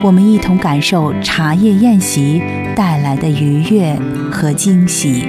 我们一同感受茶叶宴席带来的愉悦和惊喜。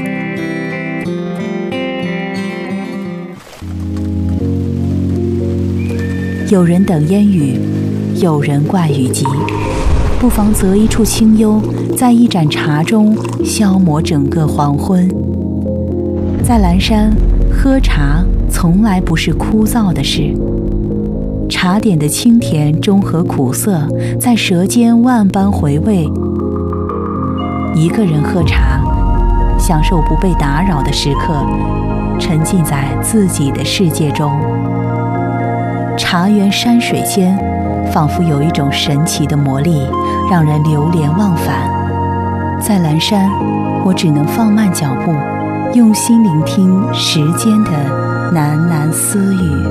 有人等烟雨，有人怪雨急，不妨择一处清幽，在一盏茶中消磨整个黄昏。在蓝山，喝茶从来不是枯燥的事，茶点的清甜中和苦涩，在舌尖万般回味。一个人喝茶，享受不被打扰的时刻，沉浸在自己的世界中。茶园山水间，仿佛有一种神奇的魔力，让人流连忘返。在蓝山，我只能放慢脚步，用心聆听时间的喃喃私语。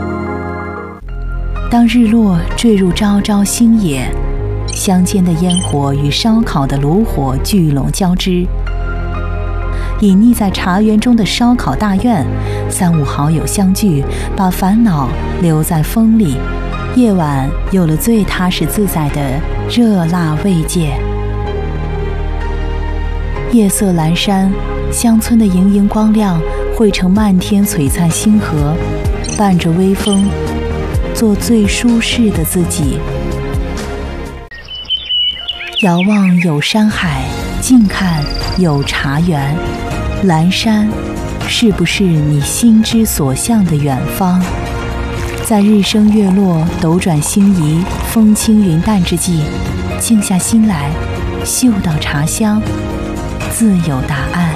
当日落坠入朝朝星野，乡间的烟火与烧烤的炉火聚拢交织。隐匿在茶园中的烧烤大院，三五好友相聚，把烦恼留在风里。夜晚有了最踏实自在的热辣慰藉。夜色阑珊，乡村的盈盈光亮汇成漫天璀璨星河，伴着微风，做最舒适的自己。遥望有山海，近看有茶园。蓝山是不是你心之所向的远方？在日升月落、斗转星移、风轻云淡之际，静下心来，嗅到茶香，自有答案。